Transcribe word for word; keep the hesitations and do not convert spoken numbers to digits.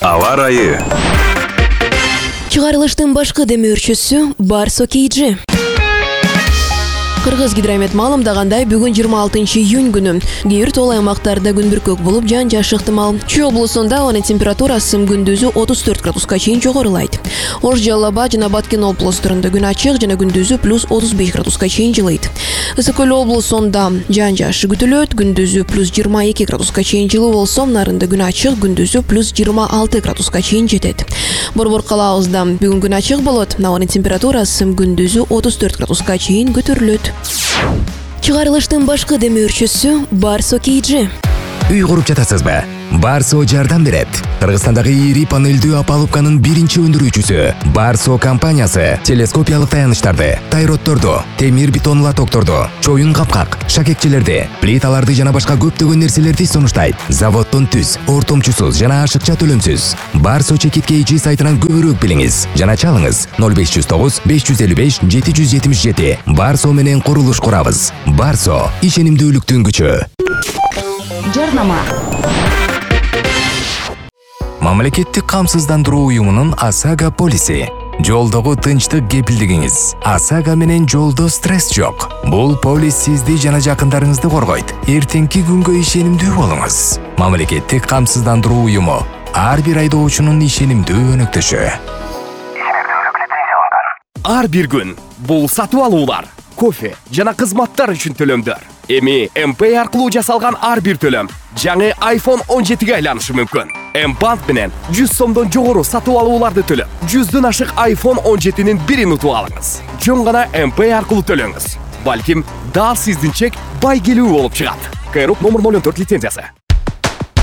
Аба ырайы. Чыгарылыштын башкы демөөрчүсү Барсо Кейджи. Кыргыз гидромет маалымдагандай, бүгүн жыйырма алтынчы июнь күнү кээ бир тол аймактарда күн бүркөк болуп, жаан-жашы ыктымал. Чүй облусунда анын температурасы күндүзү отуз төрт градуска чейин жогорулайт. Ош, Жалал Абад жана Баткен облустарында күн ачык жана күндүзү плюс отуз беш градуска чейин жылыйт. Ысык Көл облусунда жаан-жашы күтүлөт, күндүзү плюс жыйырма эки градуска чейин жылуу болсо, нарында күн ачык, күндүзү плюс жыйырма алты градуска чейин жетет. Борбор калаабызда бүгүн күн ачык болот, анын температурасы күндүзү отуз төрт градуска чейин көтөрүлөт. Чыгарылыштын башкы демөөрчүсү Барсо Кейджи. Үй куруп жатасызбы? Барсо жардам берет. Кыргызстандагы ири панелдүү опалубканын биринчи өндүрүүчүсү Барсо компаниясы телескопиялык таяныштарды, тайротторду, темир бетон лотокторду, чоюн капкак, шакекчелерди, плиталарды жана башка көптөгөн нерселерди сунуштайт. Заводдон түз, ортомчусуз жана ашыкча төлөмсүз. Барсо чекит Кейджи сайтынан көбүрөөк билиңиз жана чалыңыз ноль беш жүз тогуз беш жүз элүү беш жети жүз жетимиш жети. Барсо менен курулуш курабыз. Барсо ишенимдүүлүктүн күчү. Жарнама. Мамлекеттик камсыздандыруу уюмунун ОСАГО полиси. Жолдогу тынчтык кепилдигиңиз. ОСАГО менен жолдо стресс жок. Бул полис сизди жана жакындарыңызды коргойт. Эртеңки күнгө ишенимдүү болуңуз. Мамлекеттик камсыздандыруу уюму ар бир айдоочунун ишенимдүү өнөктөшү. Ар бир күн бул сатып алуулар, кофе жана кызматтар үчүн төлөмдөр. Эми эм пэй аркылуу жасалган ар бир төлөм жаңы айфон он жетиге айланышы мүмкүн. М-банк менен жүз сомдон жогору сатып алууларды төлөп, жүздөн ашык айфон он жетинин бирин утуп алыңыз. Жөн гана эм пэй аркылуу төлөңүз. Балким дал сиздин чек бай келүү болуп чыгат. Кайрок номер ноль он төрт лицензиясы.